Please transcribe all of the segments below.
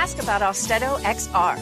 Ask about Austedo XR.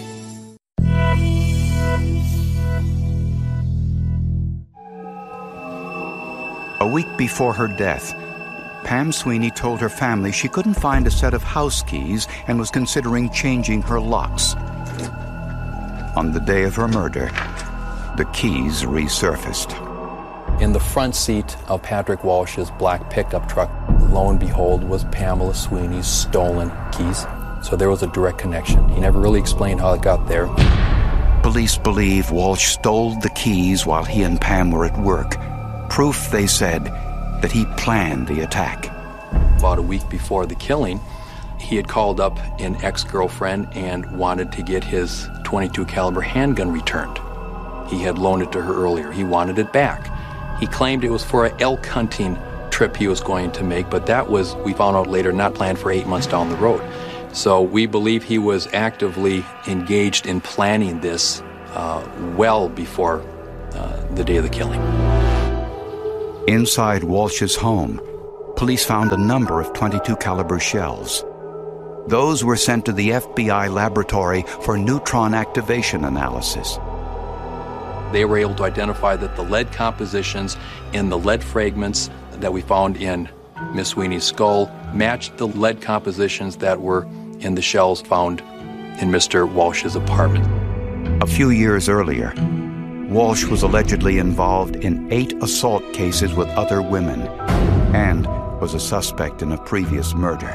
A week before her death, Pam Sweeney told her family she couldn't find a set of house keys and was considering changing her locks. On the day of her murder, the keys resurfaced. In the front seat of Patrick Walsh's black pickup truck, lo and behold, was Pamela Sweeney's stolen keys. So there was a direct connection. He never really explained how it got there. Police believe Walsh stole the keys while he and Pam were at work. Proof, they said, that he planned the attack. About a week before the killing, he had called up an ex-girlfriend and wanted to get his .22 caliber handgun returned. He had loaned it to her earlier. He wanted it back. He claimed it was for an elk hunting trip he was going to make, but that was, we found out later, not planned for 8 months down the road. So we believe he was actively engaged in planning this well before the day of the killing. Inside Walsh's home, police found a number of .22 caliber shells. Those were sent to the FBI laboratory for neutron activation analysis. They were able to identify that the lead compositions in the lead fragments that we found in Miss Sweeney's skull matched the lead compositions that were in the shells found in Mr. Walsh's apartment. A few years earlier, Walsh was allegedly involved in 8 assault cases with other women and was a suspect in a previous murder.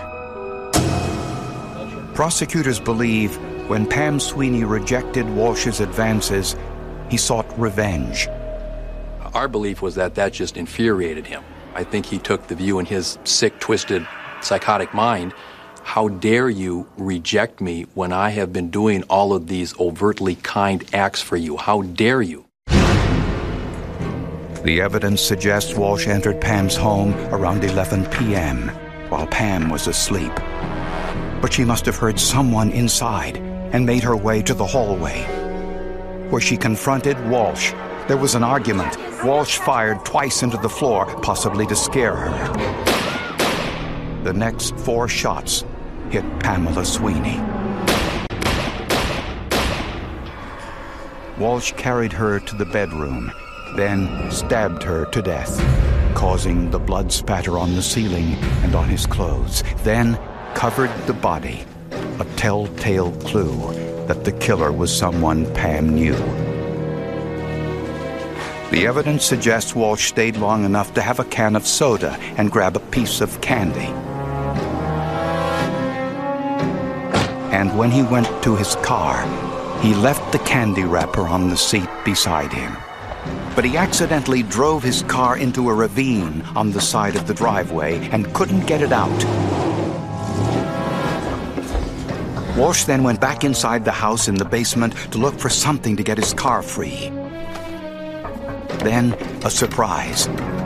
Prosecutors believe when Pam Sweeney rejected Walsh's advances, he sought revenge. Our belief was that just infuriated him. I think he took the view in his sick, twisted, psychotic mind, how dare you reject me when I have been doing all of these overtly kind acts for you? How dare you? The evidence suggests Walsh entered Pam's home around 11 p.m. while Pam was asleep. But she must have heard someone inside and made her way to the hallway, where she confronted Walsh. There was an argument. Walsh fired twice into the floor, possibly to scare her. The next 4 shots hit Pamela Sweeney. Walsh carried her to the bedroom, then stabbed her to death, causing the blood spatter on the ceiling and on his clothes, then covered the body, a telltale clue that the killer was someone Pam knew. The evidence suggests Walsh stayed long enough to have a can of soda and grab a piece of candy. And when he went to his car, he left the candy wrapper on the seat beside him. But he accidentally drove his car into a ravine on the side of the driveway and couldn't get it out. Walsh then went back inside the house in the basement to look for something to get his car free. Then, a surprise.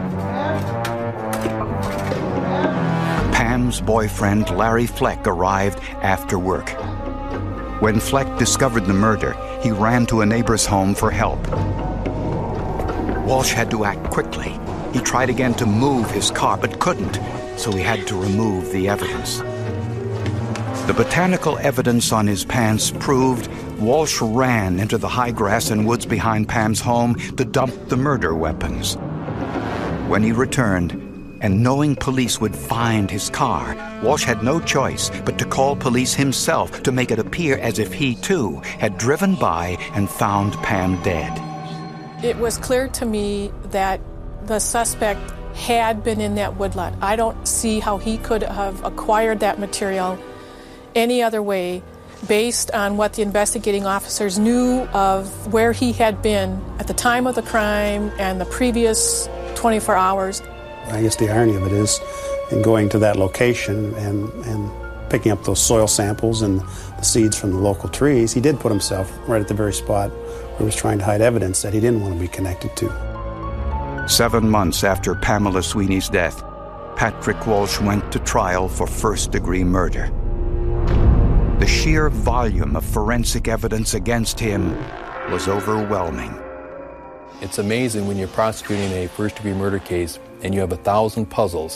Pam's boyfriend, Larry Fleck, arrived after work. When Fleck discovered the murder, he ran to a neighbor's home for help. Walsh had to act quickly. He tried again to move his car, but couldn't, so he had to remove the evidence. The botanical evidence on his pants proved Walsh ran into the high grass and woods behind Pam's home to dump the murder weapons. When he returned, and knowing police would find his car, Walsh had no choice but to call police himself to make it appear as if he, too, had driven by and found Pam dead. It was clear to me that the suspect had been in that woodlot. I don't see how he could have acquired that material any other way based on what the investigating officers knew of where he had been at the time of the crime and the previous 24 hours. I guess the irony of it is, in going to that location and picking up those soil samples and the seeds from the local trees, he did put himself right at the very spot where he was trying to hide evidence that he didn't want to be connected to. 7 months after Pamela Sweeney's death, Patrick Walsh went to trial for first-degree murder. The sheer volume of forensic evidence against him was overwhelming. It's amazing when you're prosecuting a first-degree murder case and you have 1,000 puzzles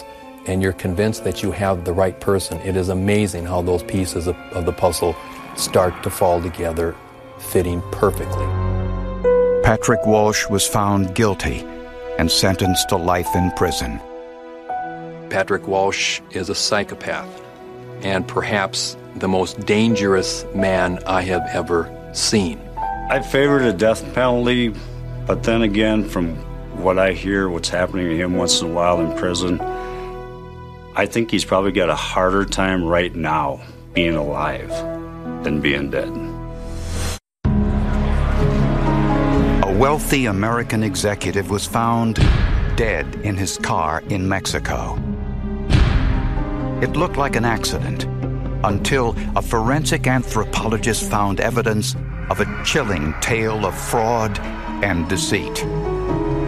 and you're convinced that you have the right person, it is amazing how those pieces of the puzzle start to fall together, fitting perfectly. Patrick Walsh was found guilty and sentenced to life in prison. Patrick Walsh is a psychopath, and perhaps the most dangerous man I have ever seen. I favored a death penalty, but then again, from what I hear, what's happening to him once in a while in prison, I think he's probably got a harder time right now being alive than being dead. A wealthy American executive was found dead in his car in Mexico. It looked like an accident until a forensic anthropologist found evidence of a chilling tale of fraud and deceit.